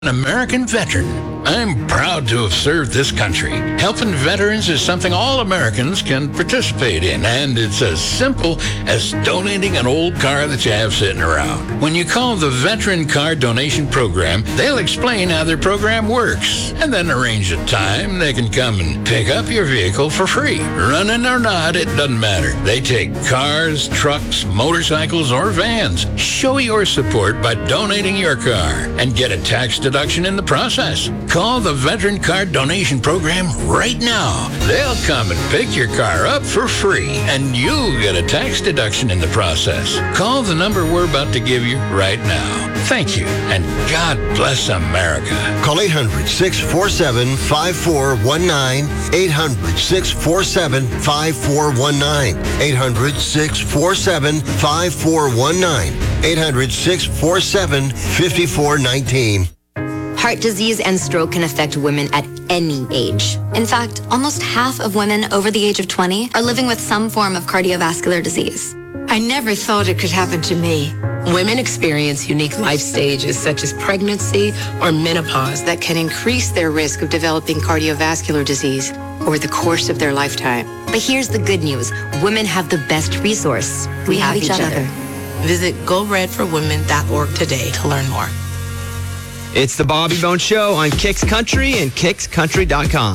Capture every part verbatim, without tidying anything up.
An American veteran. I'm proud to have served this country. Helping veterans is something all Americans can participate in, and it's as simple as donating an old car that you have sitting around. When you call the Veteran Car Donation Program, they'll explain how their program works, and then arrange a time they can come and pick up your vehicle for free. Running or not, it doesn't matter. They take cars, trucks, motorcycles, or vans. Show your support by donating your car and get a tax deduction in the process. Call the Veteran Car Donation Program right now. They'll come and pick your car up for free, and you'll get a tax deduction in the process. Call the number we're about to give you right now. Thank you, and God bless America. Call eight hundred, six four seven, five four one nine, eight hundred, six four seven, five four one nine, eight hundred, six four seven, five four one nine, eight hundred, six four seven, five four one nine. Heart disease and stroke can affect women at any age. In fact, almost half of women over the age of twenty are living with some form of cardiovascular disease. I never thought it could happen to me. Women experience unique life stages such as pregnancy or menopause that can increase their risk of developing cardiovascular disease over the course of their lifetime. But here's the good news. Women have the best resource. We, we have, have each, each other. other. Visit go red for women dot org today to learn more. It's the Bobby Bones Show on Kicks Country and kicks country dot com.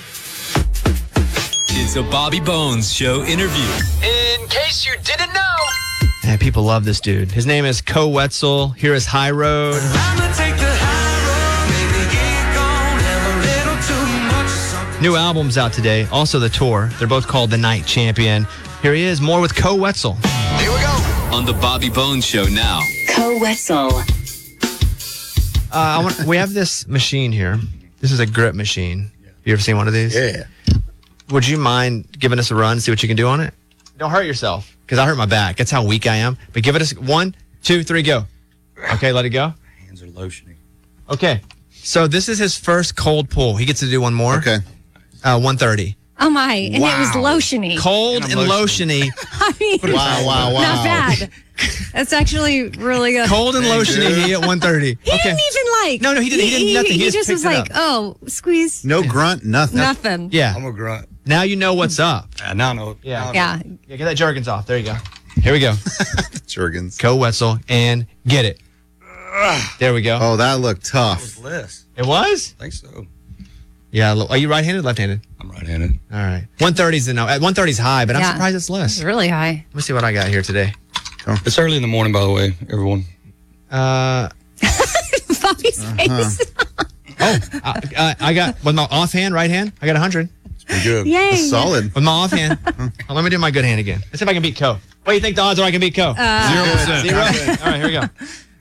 It's a Bobby Bones Show interview. In case you didn't know. Yeah, people love this dude. His name is Co Wetzel. Here is High Road. I'ma take the high road, maybe get gone, have a little too much. New album's out today. Also the tour. They're both called The Night Champion. Here he is, more with Co Wetzel. Here we go. On the Bobby Bones Show now. Co Wetzel. Uh, I want, we have this machine here. This is a grip machine. You ever seen one of these? Yeah. Would you mind giving us a run, see what you can do on it? Don't hurt yourself, because I hurt my back. That's how weak I am. But give it a one, two, three, go. Okay, let it go. Hands are lotioning. Okay. So this is his first cold pull. He gets to do one more. Okay. Uh, one thirty. Oh my, and wow. It was lotiony. Cold and, and lotiony. I mean, wow, wow, wow. Not bad. That's actually really good. Cold and lotiony he at one thirty. He okay. didn't even like. No, no, he didn't. He, he didn't nothing. He, he just, just was like, oh, squeeze. No grunt, nothing. Nothing. Yeah. I'm a grunt. Now you know what's up. Yeah, now I know. Yeah. Now Yeah. Yeah, get that Jergens off. There you go. Here we go. Jergens. Co Wetzel and get it. There we go. Oh, that looked tough. It was less. It was? I think so. Yeah. Are you right-handed or left-handed? I'm right-handed. All right. one thirty's the no. At one thirty's high, but I'm Yeah. surprised it's less. It's really high. Let me see what I got here today. It's early in the morning, by the way, everyone. Uh, Bobby's face. oh, I, I, I got, with my offhand, right hand, I got one hundred. It's pretty good. Yay. That's solid. With my offhand. Well, let me do my good hand again. Let's see if I can beat Co. What do you think the odds are I can beat Co? Uh, Zero percent. Zero? All right, here we go.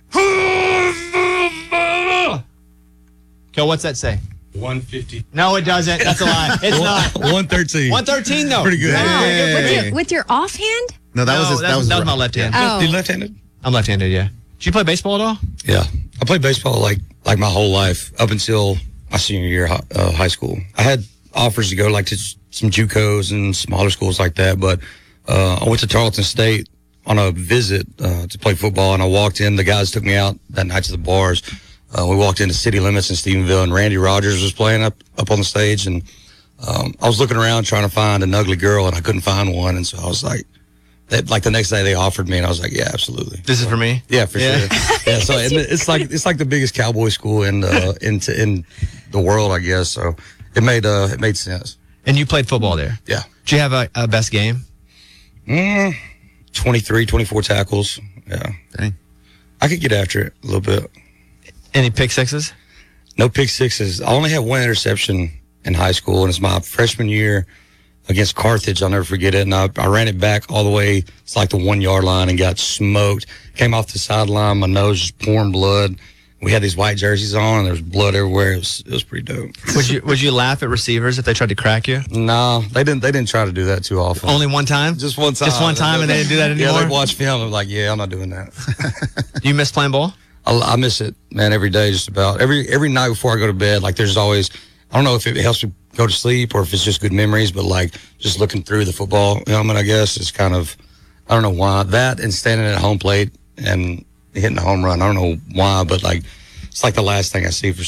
Co, what's that say? one fifty. No, it doesn't. That's a lie. It's not. one thirteen. one thirteen, though. Pretty good. No, Hey. with, your, with your offhand? No, that no, was his, that, that was that his was my right. left hand. Oh. You left-handed? I'm left-handed, yeah. Did you play baseball at all? Yeah. I played baseball like like my whole life up until my senior year of uh, high school. I had offers to go like to s- some JUCOs and smaller schools like that, but uh, I went to Tarleton State on a visit uh, to play football, and I walked in. The guys took me out that night to the bars. Uh, we walked into City Limits in Stephenville, and Randy Rogers was playing up up on the stage, and um, I was looking around trying to find an ugly girl, and I couldn't find one, and so I was like, they, like the next day they offered me, and I was like, yeah, absolutely. This is for me? Yeah, for Yeah. sure. Yeah, so it, it's like it's like the biggest cowboy school in uh, in in the world, I guess. So it made uh it made sense. And you played football there? Yeah. Did you have a, a best game? Mm, twenty-three, twenty-four tackles. Yeah. Dang. I could get after it a little bit. Any pick sixes? No pick sixes. I only had one interception in high school, and it's my freshman year against Carthage. I'll never forget it. And I, I ran it back all the way. It's like the one yard line and got smoked. Came off the sideline. My nose was pouring blood. We had these white jerseys on, and there was blood everywhere. It was, it was pretty dope. Would you Would you laugh at receivers if they tried to crack you? No, they didn't. They didn't try to do that too often. Only one time? Just one time. Just one time, and they didn't do that anymore? Yeah, they watch film. I'm like, yeah, I'm not doing that. Do you miss playing ball? I, I miss it, man, every day, just about. Every every night before I go to bed, like, there's always, I don't know if it helps me go to sleep or if it's just good memories, but, like, just looking through the football helmet, I guess, is kind of, I don't know why. That and standing at home plate and hitting a home run. I don't know why, but, like, it's like the last thing I see for